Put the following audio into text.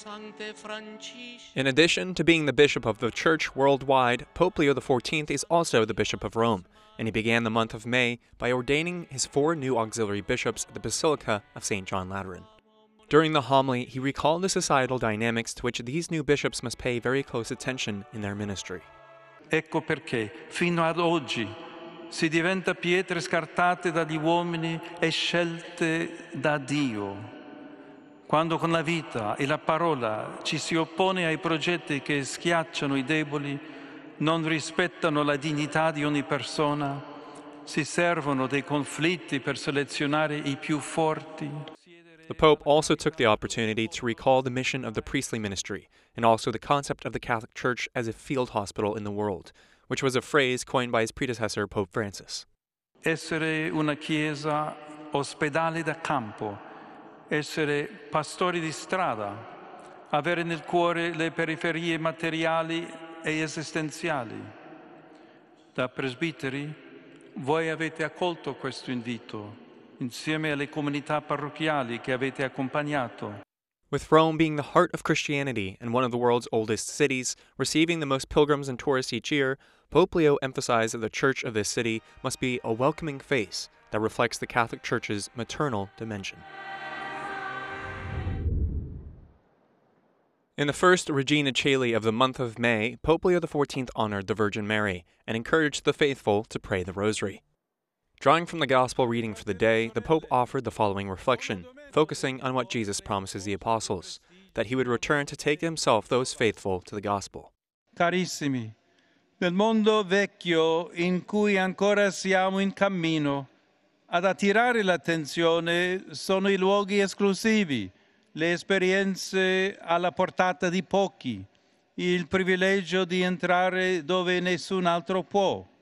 In addition to being the bishop of the Church worldwide, Pope Leo XIV is also the Bishop of Rome, and he began the month of May by ordaining his 4 new auxiliary bishops at the Basilica of St. John Lateran. During the homily, he recalled the societal dynamics to which these new bishops must pay very close attention in their ministry. Ecco perché, fino ad oggi, si diventa pietre scartate dagli uomini e scelte da Dio. Quando con la vita e la parola ci si oppone ai progetti che schiacciano i deboli, non rispettano la dignità di ogni persona, si servono dei conflitti per selezionare i più forti. The Pope also took the opportunity to recall the mission of the priestly ministry, and also the concept of the Catholic Church as a field hospital in the world, which was a phrase coined by his predecessor, Pope Francis. Essere una chiesa ospedale da campo, essere pastori di strada, avere nel cuore le periferie materiali e esistenziali. Da presbiteri, voi avete accolto questo invito, insieme alle comunità parrocchiali che avete accompagnato. With Rome being the heart of Christianity and one of the world's oldest cities, receiving the most pilgrims and tourists each year, Pope Leo emphasized that the church of this city must be a welcoming face that reflects the Catholic Church's maternal dimension. In the first Regina Caeli of the month of May, Pope Leo XIV honored the Virgin Mary and encouraged the faithful to pray the Rosary. Drawing from the Gospel reading for the day, the Pope offered the following reflection, focusing on what Jesus promises the apostles, that he would return to take himself those faithful to the Gospel. Carissimi, nel mondo vecchio in cui ancora siamo in cammino, ad attirare l'attenzione sono i luoghi esclusivi, le esperienze alla portata di pochi, il privilegio di entrare dove nessun altro può.